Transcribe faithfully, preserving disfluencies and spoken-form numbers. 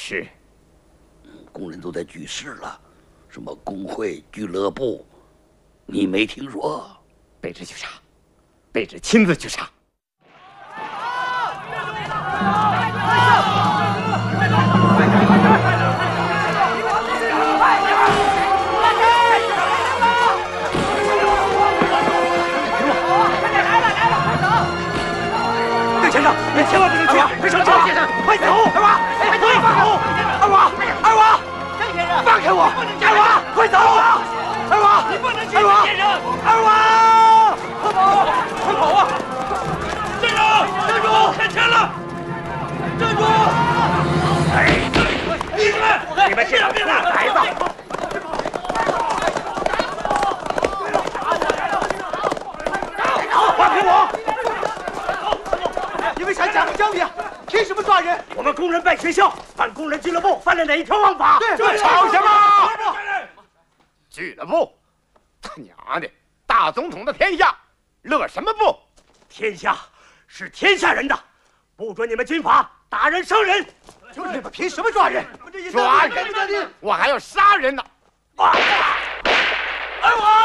是。 工人都在聚市了，什么工会、俱乐部，你没听说？ 卑职去查，卑职亲自去查。 先生，你千万不能去！快上车！先生，快走！二娃，快走！二娃，二娃，郑先生，放开我！二娃，快走！二娃，你不能去！二娃，先生，二娃，快跑！快跑啊！站住！站住！开枪了！站住！哎，闭嘴！你们这两个孩子！ 你们想假不讲理？凭什么抓人？我们工人办学校，办工人俱乐部，犯了哪一条王法？ 这吵什么？俱乐部，他娘的，大总统的天下，乐什么不？ 天下是天下人的，不准你们军阀打人伤人。就是你们凭什么抓人？ 抓人？我还要杀人呢！ 二娃。